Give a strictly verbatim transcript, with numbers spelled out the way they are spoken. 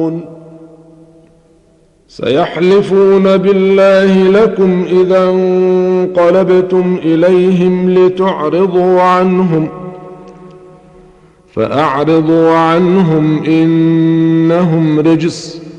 سيحلفون بالله لكم إذا انقلبتم إليهم لتعرضوا عنهم فأعرضوا عنهم إنهم رجس